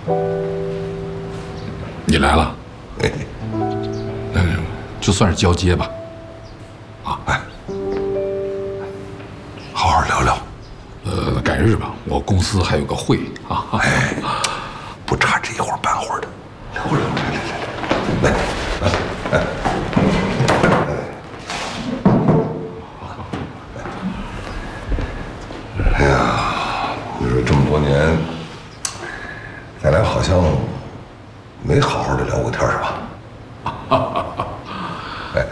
你来了，那就算是交接吧。啊，哎， 好好聊聊。 改日吧，我公司还有个会啊。 哎，不差这一会儿半会儿的。来，哎呀，你说这么多年，咱俩好像没好好的聊过天，是吧？哎，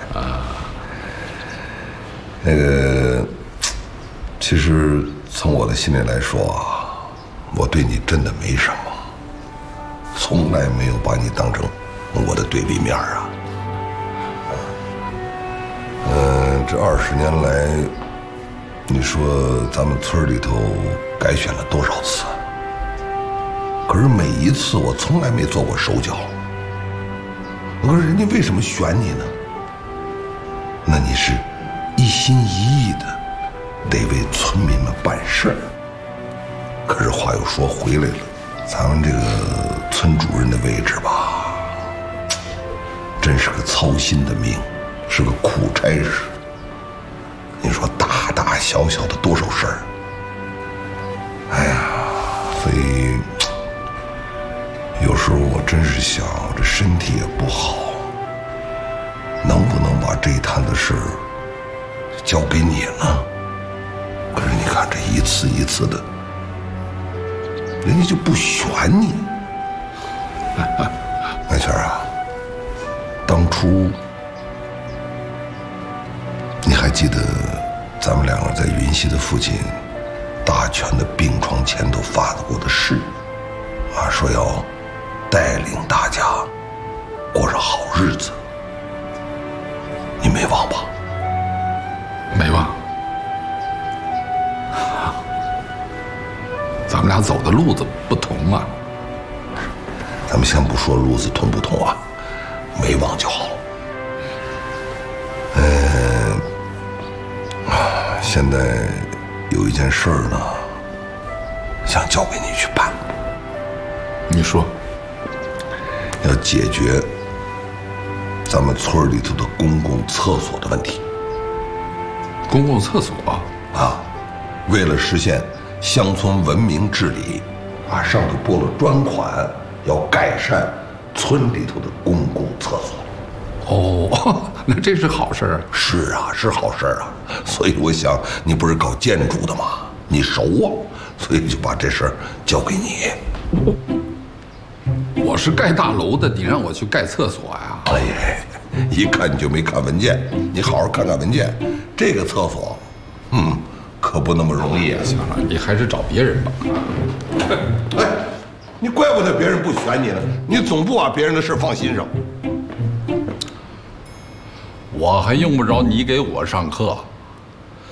那个，其实从我的心里来说啊，我对你真的没什么，从来没有把你当成我的对立面啊。这20年来，你说咱们村里头改选了多少次？可是每一次我从来没做过手脚。可是人家为什么选你呢？那你是一心一意的得为村民们办事儿。可是话又说回来了，咱们这个村主任的位置吧，真是个操心的命，是个苦差事。你说大大小小的多少事儿，哎呀，所以有时候我真是想，我这身体也不好，能不能把这一摊子事儿交给你呢？可是你看这一次一次的，人家就不选你。艾全啊，当初你还记得咱们两个在云溪的父亲大全的病床前头发过的誓啊，说要带领大家过上好日子，你没忘吧？ 没忘。咱们俩走的路子不同啊。 咱们先不说路子同不同啊，没忘就好。现在有一件事儿呢，想交给你去办。 你说， 要解决咱们村里头的公共厕所的问题。 公共厕所啊，为了实现乡村文明治理，啊，上头拨了专款，要改善村里头的公共厕所。 哦，那这是好事啊。 是啊，是好事啊。所以我想，你不是搞建筑的吗？你熟啊，所以就把这事儿交给你。 我是盖大楼的，你让我去盖厕所呀？ 哎呀，一看你就没看文件，你好好看看文件。这个厕所，可不那么容易啊。 行了，你还是找别人吧。 哎，你怪不得别人不选你呢，你总不把别人的事放心上。 我还用不着你给我上课。